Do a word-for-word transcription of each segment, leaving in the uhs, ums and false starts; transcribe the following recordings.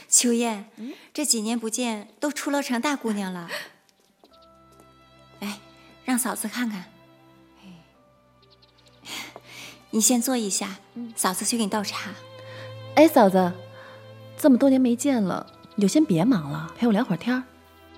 秋燕，嗯、这几年不见，都出落成大姑娘了。来，让嫂子看看。你先坐一下，嫂子去给你倒茶。 哎，嫂子，这么多年没见了，你就先别忙了，陪我聊会儿天儿。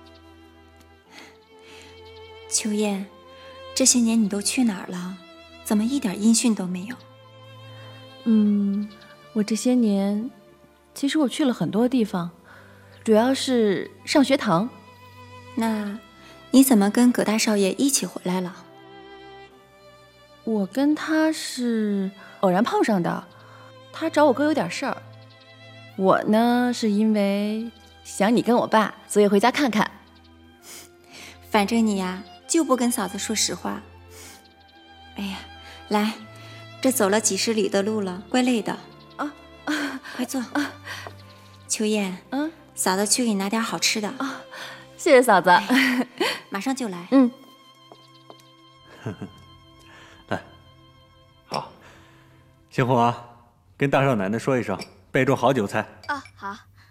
秋燕，这些年你都去哪儿了？怎么一点音讯都没有？ 嗯，我这些年，其实我去了很多地方，主要是上学堂。 那，你怎么跟葛大少爷一起回来了？ 我跟他是偶然碰上的，他找我哥有点事儿。我呢，是因为想你跟我爸，所以回家看看。 反正你呀，就不跟嫂子说实话。哎呀，来，这走了几十里的路了，怪累的。啊啊，快坐。啊，秋燕，嗯，嫂子去给你拿点好吃的。 啊，谢谢嫂子， 哎、马上就来。 嗯。 来，好，星红啊，跟大少奶奶说一声，备重好酒菜。 啊，好。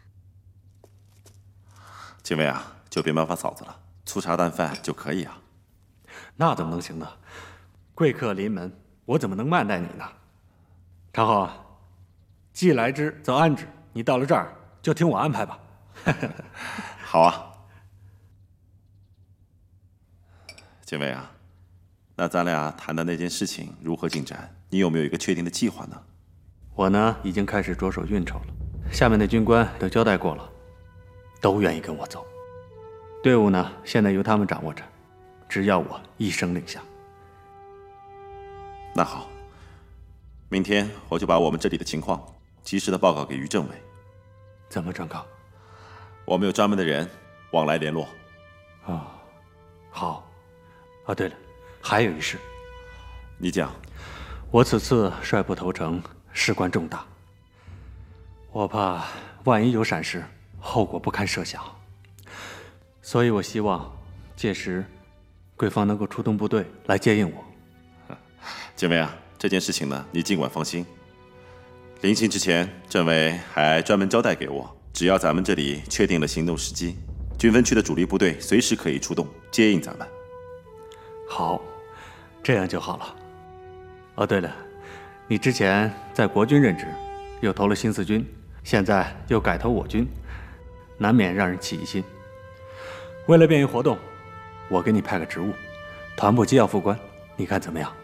几位啊，就别麻烦嫂子了，粗茶淡饭就可以啊。 那怎么能行呢？贵客临门，我怎么能慢待你呢？常浩啊，既来之则安之，你到了这儿就听我安排吧。 好啊。几位啊，那咱俩谈的那件事情如何进展？你有没有一个确定的计划呢？ 我呢，已经开始着手运筹了，下面的军官都交代过了，都愿意跟我走。队伍呢，现在由他们掌握着，只要我一声令下。 那好，明天我就把我们这里的情况及时的报告给于政委。 怎么转告？ 我们有专门的人往来联络。 哦，好。啊，对了，还有一事。 你讲。 我此次率部投诚，事关重大，我怕万一有闪失，后果不堪设想。所以我希望届时贵方能够出动部队来接应我。 建委啊，这件事情呢，你尽管放心。临行之前，政委还专门交代给我，只要咱们这里确定了行动时机，军分区的主力部队随时可以出动接应咱们。 好，这样就好了。哦，对了，你之前在国军任职，又投了新四军，现在又改投我军，难免让人起疑心。为了便于活动，我给你派个职务，团部机要副官，你看怎么样？